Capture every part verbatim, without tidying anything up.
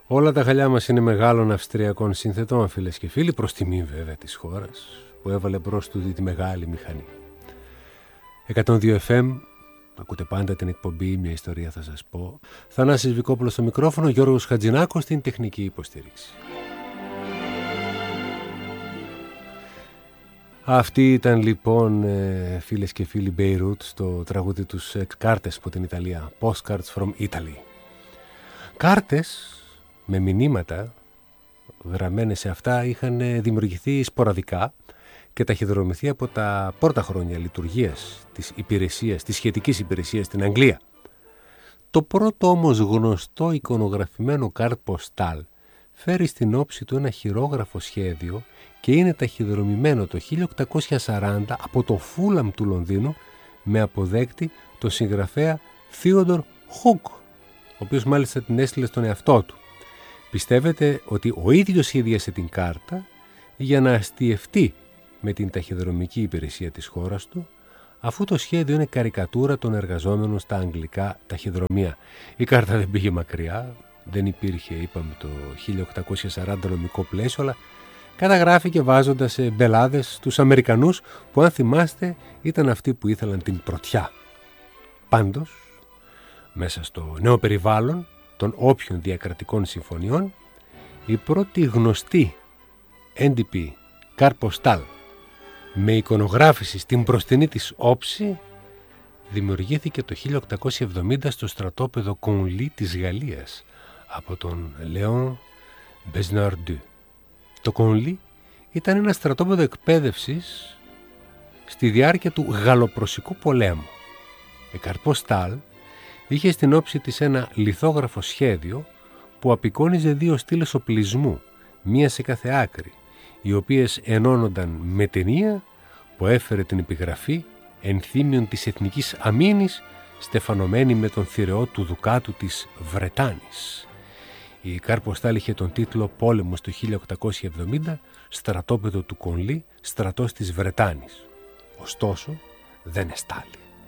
Όλα τα χαλιά μας είναι μεγάλων αυστριακών συνθετών, φίλες και φίλοι, προς τιμή βέβαια της χώρας που έβαλε μπρος του τη μεγάλη μηχανή. εκατόν δύο εφ εμ, ακούτε πάντα την εκπομπή «Μια ιστορία θα σας πω». Θανάσης Βικόπουλος στο μικρόφωνο, Γιώργος Χατζηνάκος στην τεχνική υποστήριξη. Αυτή ήταν λοιπόν, φίλες και φίλοι, Μπέιρουτ στο τραγούδι τους κάρτες από την Ιταλία, Postcards from Italy. Κάρτες με μηνύματα γραμμένες σε αυτά είχαν δημιουργηθεί σποραδικά και ταχυδρομηθεί από τα πρώτα χρόνια λειτουργίας της υπηρεσίας, της σχετικής υπηρεσίας στην Αγγλία. Το πρώτο όμως γνωστό εικονογραφημένο κάρτ ποστάλ φέρει στην όψη του ένα χειρόγραφο σχέδιο και είναι ταχυδρομημένο το χίλια οκτακόσια σαράντα από το Φούλαμ του Λονδίνου με αποδέκτη τον συγγραφέα Theodore Hook, ο οποίος μάλιστα την έστειλε στον εαυτό του. Πιστεύετε ότι ο ίδιος σχεδίασε την κάρτα για να αστιευτεί με την ταχυδρομική υπηρεσία της χώρας του, αφού το σχέδιο είναι καρικατούρα των εργαζόμενων στα αγγλικά ταχυδρομεία. Η κάρτα δεν πήγε μακριά, δεν υπήρχε, είπαμε, το χίλια οκτακόσια σαράντα νομικό πλαίσιο, αλλά καταγράφηκε βάζοντας μπελάδες τους Αμερικανούς που, αν θυμάστε, ήταν αυτοί που ήθελαν την πρωτιά. Πάντως, μέσα στο νέο περιβάλλον των όποιων διακρατικών συμφωνιών, η πρώτη γνωστή εν ντι πι κάρτ ποστάλ με εικονογράφηση στην μπροστινή της όψη δημιουργήθηκε το χίλια οκτακόσια εβδομήντα στο στρατόπεδο Κονλί της Γαλλίας από τον Λέον Μπεσναρντού. Το Κονλί ήταν ένα στρατόπεδο εκπαίδευσης στη διάρκεια του Γαλλοπρωσικού πολέμου. Η κάρτ ποστάλ είχε στην όψη της ένα λιθόγραφο σχέδιο που απεικόνιζε δύο στήλες οπλισμού, μία σε κάθε άκρη, οι οποίες ενώνονταν με ταινία που έφερε την επιγραφή ενθύμιον της εθνικής αμήνης, στεφανωμένη με τον θηρεό του Δουκάτου της Βρετάνης. Η κάρτ ποστάλ είχε τον τίτλο «Πόλεμος» του χίλια οκτακόσια εβδομήντα, στρατόπεδο του Κονλί, στρατός της Βρετάνης. Ωστόσο, δεν εστάλει.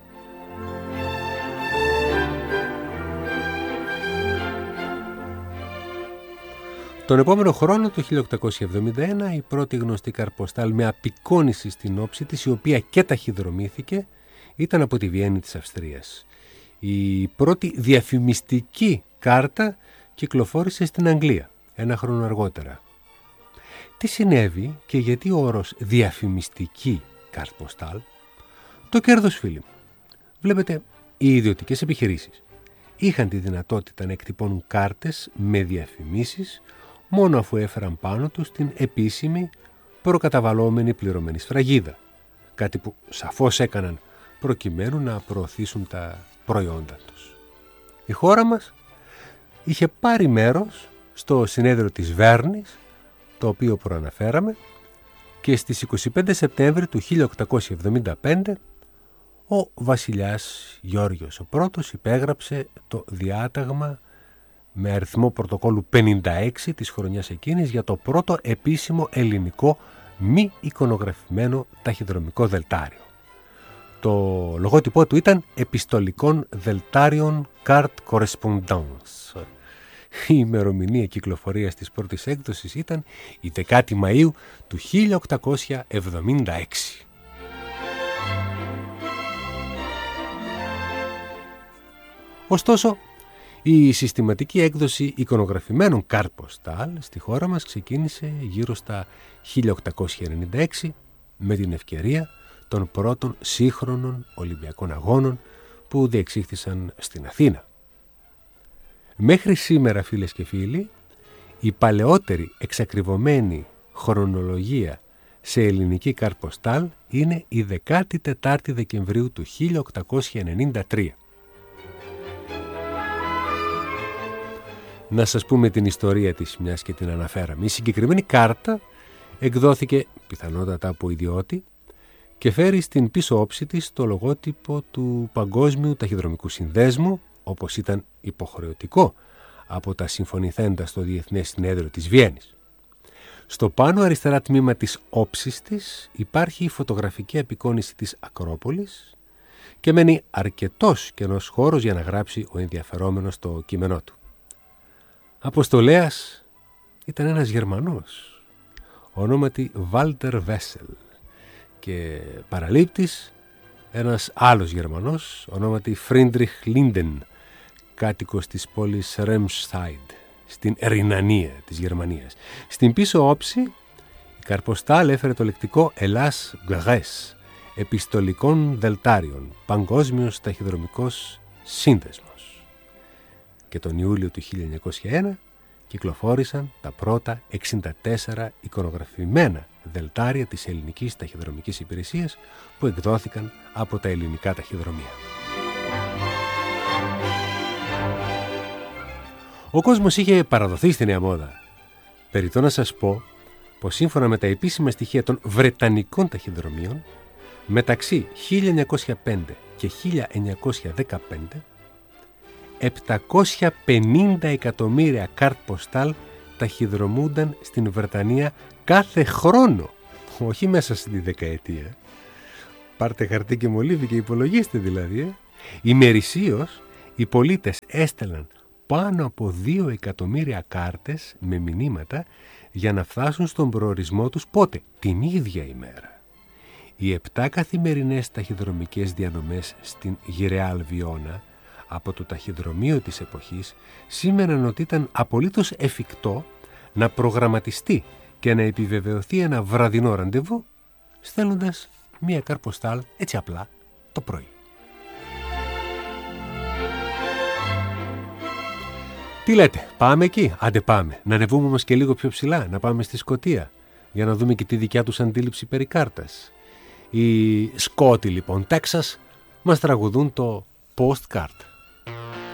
Τον επόμενο χρόνο, το χίλια οκτακόσια εβδομήντα ένα, η πρώτη γνωστή κάρτ ποστάλ με απεικόνιση στην όψη της, η οποία και ταχυδρομήθηκε, ήταν από τη Βιέννη της Αυστρίας. Η πρώτη διαφημιστική κάρτα κυκλοφόρησε στην Αγγλία, ένα χρόνο αργότερα. Τι συνέβη και γιατί ο όρος διαφημιστική κάρτ ποστάλ? Το κέρδος, φίλοι μου. Βλέπετε, οι ιδιωτικές επιχειρήσεις είχαν τη δυνατότητα να εκτυπώνουν κάρτες με διαφημίσεις μόνο αφού έφεραν πάνω τους την επίσημη προκαταβαλλόμενη πληρωμένη σφραγίδα, κάτι που σαφώς έκαναν προκειμένου να προωθήσουν τα προϊόντα τους. Η χώρα μας είχε πάρει μέρος στο συνέδριο της Βέρνης, το οποίο προαναφέραμε, και στις είκοσι πέντε Σεπτέμβρη του χίλια οκτακόσια εβδομήντα πέντε ο βασιλιάς Γεώργιος ο πρώτος υπέγραψε το διάταγμα με αριθμό πρωτοκόλλου πενήντα έξι της χρονιάς εκείνης για το πρώτο επίσημο ελληνικό μη εικονογραφημένο ταχυδρομικό δελτάριο. Το λογότυπό του ήταν «Επιστολικών Δελτάριων Carte Correspondance». Η ημερομηνία κυκλοφορίας της πρώτης έκδοσης ήταν η δέκατη Μαΐου του χίλια οκτακόσια εβδομήντα έξι. Ωστόσο, η συστηματική έκδοση εικονογραφημένων κάρτ ποστάλ στη χώρα μας ξεκίνησε γύρω στα χίλια οκτακόσια ενενήντα έξι με την ευκαιρία των πρώτων σύγχρονων Ολυμπιακών Αγώνων που διεξήχθησαν στην Αθήνα. Μέχρι σήμερα, φίλες και φίλοι, η παλαιότερη εξακριβωμένη χρονολογία σε ελληνική κάρτ ποστάλ είναι η δέκατη τέταρτη Δεκεμβρίου του χίλια οκτακόσια ενενήντα τρία. Να σας πούμε την ιστορία της, μιας και την αναφέραμε. Η συγκεκριμένη κάρτα εκδόθηκε πιθανότατα από ιδιώτη και φέρει στην πίσω όψη της το λογότυπο του Παγκόσμιου Ταχυδρομικού Συνδέσμου, όπως ήταν υποχρεωτικό από τα συμφωνηθέντα στο Διεθνές Συνέδριο της Βιέννης. Στο πάνω αριστερά τμήμα της όψης της υπάρχει η φωτογραφική απεικόνιση της Ακρόπολης και μένει αρκετός κενός χώρος για να γράψει ο ενδιαφερόμενος το κείμενό του. Αποστολέας ήταν ένας Γερμανός, ονόματι Βάλτερ Βέσελ, και παραλήπτης ένας άλλος Γερμανός, ονόματι Φρίντριχ Λίντεν, κάτοικος της πόλης Ρέμσταϊντ, στην Ρινανία της Γερμανίας. Στην πίσω όψη η καρποστάλ έφερε το λεκτικό «Ελλάς Γκρές», επιστολικών δελτάριων, παγκόσμιος ταχυδρομικός σύνδεσμος. Και τον Ιούλιο του χίλια εννιακόσια ένα κυκλοφόρησαν τα πρώτα εξήντα τέσσερα εικονογραφημένα δελτάρια της ελληνικής ταχυδρομικής υπηρεσίας που εκδόθηκαν από τα ελληνικά ταχυδρομεία. Ο κόσμος είχε παραδοθεί στη νέα μόδα. Περιττό να σας πω πως σύμφωνα με τα επίσημα στοιχεία των Βρετανικών ταχυδρομείων, μεταξύ χίλια εννιακόσια πέντε και χίλια εννιακόσια δεκαπέντε επτακόσια πενήντα εκατομμύρια κάρτ ποστάλ ταχυδρομούνταν στην Βρετανία κάθε χρόνο, όχι μέσα στη δεκαετία. Πάρτε χαρτί και μολύβι και υπολογίστε δηλαδή. Ε. Ημερησίως οι πολίτες έστελναν πάνω από δύο εκατομμύρια κάρτες με μηνύματα για να φτάσουν στον προορισμό τους πότε, την ίδια ημέρα. Οι επτά καθημερινές ταχυδρομικές διανομές στην Γυραιά Αλβιώνα από το ταχυδρομείο της εποχής σήμαιναν ότι ήταν απολύτως εφικτό να προγραμματιστεί και να επιβεβαιωθεί ένα βραδινό ραντεβού στέλνοντας μία καρποστάλ έτσι απλά το πρωί. Τι λέτε, πάμε εκεί? Άντε πάμε. Να ανεβούμε όμως και λίγο πιο ψηλά, να πάμε στη Σκωτία για να δούμε και τη δικιά τους αντίληψη περί κάρτας. Οι Σκότοι λοιπόν, Τέξας, μας τραγουδούν το Postcard.